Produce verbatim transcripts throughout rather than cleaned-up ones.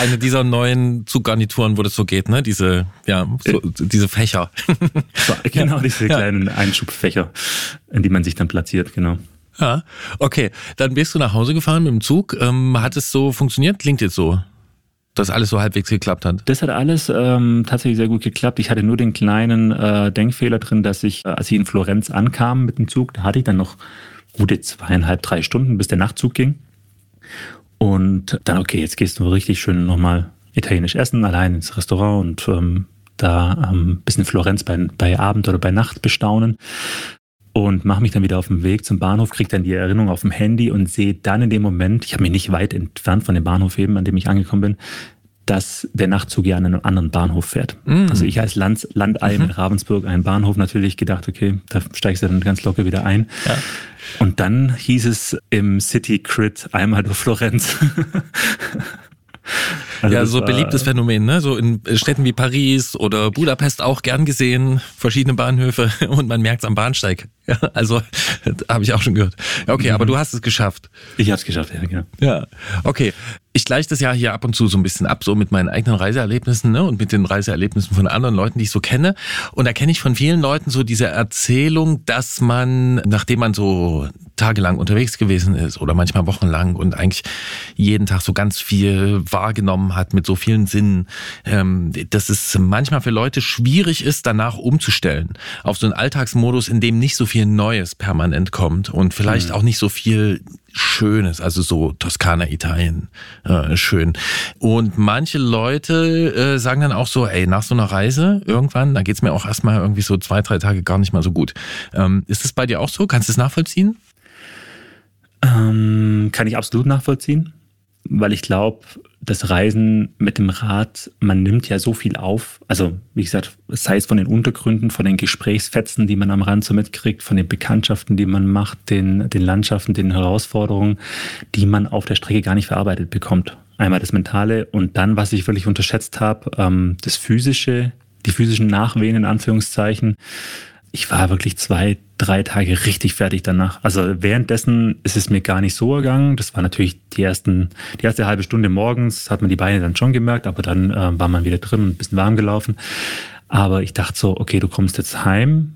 eine dieser neuen Zuggarnituren, wo das so geht, ne? Diese, ja, so, diese Fächer. So, genau, diese ja. kleinen Einschubfächer, in die man sich dann platziert, genau. Ja, okay. Dann bist du nach Hause gefahren mit dem Zug. Ähm, hat es so funktioniert? Klingt jetzt so, dass alles so halbwegs geklappt hat. Das hat alles ähm, tatsächlich sehr gut geklappt. Ich hatte nur den kleinen äh, Denkfehler drin, dass ich, äh, als ich in Florenz ankam mit dem Zug, da hatte ich dann noch gute zweieinhalb, drei Stunden, bis der Nachtzug ging. Und dann, okay, jetzt gehst du richtig schön nochmal italienisch essen, allein ins Restaurant und ähm, da ein ähm, bisschen Florenz bei, bei Abend oder bei Nacht bestaunen. Und mache mich dann wieder auf den Weg zum Bahnhof, kriege dann die Erinnerung auf dem Handy und sehe dann in dem Moment, ich habe mich nicht weit entfernt von dem Bahnhof eben, an dem ich angekommen bin, dass der Nachtzug ja an einem anderen Bahnhof fährt. Mhm. Also ich als Land, Landei mhm. in Ravensburg, einen Bahnhof, natürlich gedacht, okay, da steigst du dann ganz locker wieder ein. Ja. Und dann hieß es im City Crit einmal durch Florenz. Also ja, so beliebtes Phänomen, ne? So in Städten wie Paris oder Budapest auch gern gesehen, verschiedene Bahnhöfe und man merkt es am Bahnsteig. Ja, also habe ich auch schon gehört. Okay, mhm. aber du hast es geschafft. Ich habe es geschafft, ja, genau. Ja, okay. Ich gleiche das ja hier ab und zu so ein bisschen ab, so mit meinen eigenen Reiseerlebnissen, ne, und mit den Reiseerlebnissen von anderen Leuten, die ich so kenne. Und da kenne ich von vielen Leuten so diese Erzählung, dass man, nachdem man so tagelang unterwegs gewesen ist oder manchmal wochenlang und eigentlich jeden Tag so ganz viel wahrgenommen hat mit so vielen Sinnen, ähm, dass es manchmal für Leute schwierig ist, danach umzustellen auf so einen Alltagsmodus, in dem nicht so viel Neues permanent kommt und vielleicht mhm. auch nicht so viel Schönes, also so Toskana, Italien, äh, schön. Und manche Leute äh, sagen dann auch so, ey, nach so einer Reise irgendwann, da geht's mir auch erstmal irgendwie so zwei, drei Tage gar nicht mal so gut. Ähm, ist das bei dir auch so? Kannst du das nachvollziehen? Ähm, kann ich absolut nachvollziehen, weil ich glaube, das Reisen mit dem Rad, man nimmt ja so viel auf. Also wie gesagt, sei es von den Untergründen, von den Gesprächsfetzen, die man am Rand so mitkriegt, von den Bekanntschaften, die man macht, den, den Landschaften, den Herausforderungen, die man auf der Strecke gar nicht verarbeitet bekommt. Einmal das Mentale und dann, was ich wirklich unterschätzt habe, ähm, das Physische, die physischen Nachwehen in Anführungszeichen. Ich war wirklich zwei, drei Tage richtig fertig danach. Also währenddessen ist es mir gar nicht so ergangen. Das war natürlich die ersten, die erste halbe Stunde morgens, hat man die Beine dann schon gemerkt, aber dann äh, war man wieder drin und ein bisschen warm gelaufen. Aber ich dachte so, okay, du kommst jetzt heim,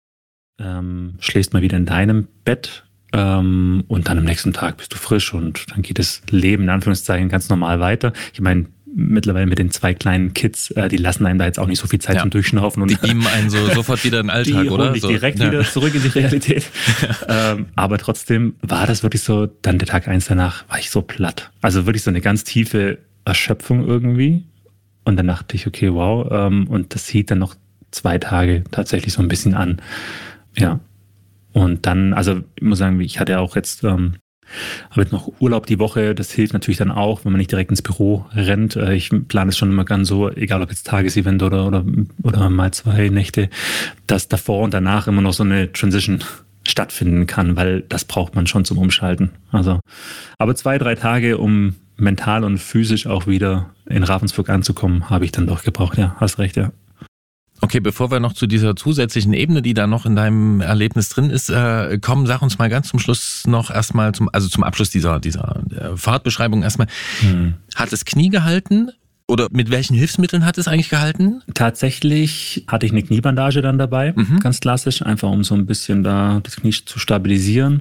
ähm, schläfst mal wieder in deinem Bett ähm, und dann am nächsten Tag bist du frisch und dann geht das Leben in Anführungszeichen ganz normal weiter. Ich meine, mittlerweile mit den zwei kleinen Kids, äh, die lassen einem da jetzt auch nicht so viel Zeit ja. zum Durchschnaufen. Und die beamen einen so sofort wieder in den Alltag, die oder? Die holen dich so. direkt ja. wieder zurück in die Realität. Ja. Ähm, aber trotzdem war das wirklich so, dann der Tag eins danach war ich so platt. Also wirklich so eine ganz tiefe Erschöpfung irgendwie. Und dann dachte ich, okay, wow. Ähm, und das hielt dann noch zwei Tage tatsächlich so ein bisschen an. Ja. Und dann, also ich muss sagen, ich hatte auch jetzt... Ähm, habe jetzt noch Urlaub die Woche, das hilft natürlich dann auch, wenn man nicht direkt ins Büro rennt. Ich plane es schon immer ganz so, egal ob jetzt Tagesevent oder, oder, oder mal zwei Nächte, dass davor und danach immer noch so eine Transition stattfinden kann, weil das braucht man schon zum Umschalten. Also, aber zwei, drei Tage, um mental und physisch auch wieder in Ravensburg anzukommen, habe ich dann doch gebraucht. Ja, hast recht, ja. Okay, bevor wir noch zu dieser zusätzlichen Ebene, die da noch in deinem Erlebnis drin ist, äh, kommen, sag uns mal ganz zum Schluss noch erstmal, zum, also zum Abschluss dieser, dieser Fahrtbeschreibung erstmal. Hm. Hat das Knie gehalten oder mit welchen Hilfsmitteln hat es eigentlich gehalten? Tatsächlich hatte ich eine Kniebandage dann dabei, mhm. ganz klassisch, einfach um so ein bisschen da das Knie zu stabilisieren.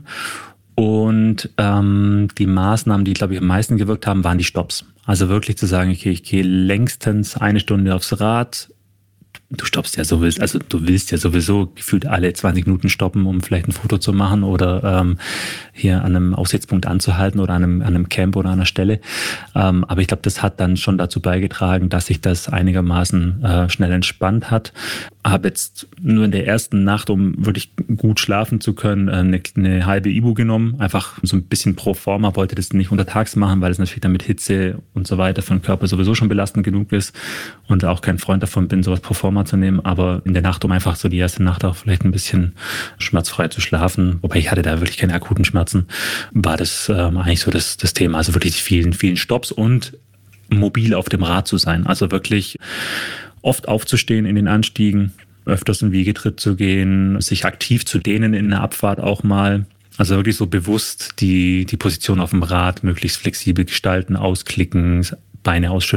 Und ähm, die Maßnahmen, die, glaube ich, am meisten gewirkt haben, waren die Stopps. Also wirklich zu sagen, okay, ich gehe längstens eine Stunde aufs Rad. Du stoppst ja sowieso, also du willst ja sowieso gefühlt alle zwanzig Minuten stoppen, um vielleicht ein Foto zu machen oder ähm, hier an einem Aussichtspunkt anzuhalten oder an einem, an einem Camp oder an einer Stelle. Ähm, aber ich glaube, das hat dann schon dazu beigetragen, dass sich das einigermaßen äh, schnell entspannt hat. Habe jetzt nur in der ersten Nacht, um wirklich gut schlafen zu können, eine, eine halbe Ibu genommen. Einfach so ein bisschen pro forma, wollte das nicht untertags machen, weil es natürlich dann mit Hitze und so weiter für den Körper sowieso schon belastend genug ist und auch kein Freund davon bin, sowas pro forma zu nehmen. Aber in der Nacht, um einfach so die erste Nacht auch vielleicht ein bisschen schmerzfrei zu schlafen, wobei ich hatte da wirklich keine akuten Schmerzen, war das ähm, eigentlich so das, das Thema. Also wirklich die vielen, vielen Stopps und mobil auf dem Rad zu sein. Also wirklich oft aufzustehen in den Anstiegen, öfters in Wiegetritt zu gehen, sich aktiv zu dehnen in der Abfahrt auch mal. Also wirklich so bewusst die, die Position auf dem Rad möglichst flexibel gestalten, ausklicken, Beine ausschütteln.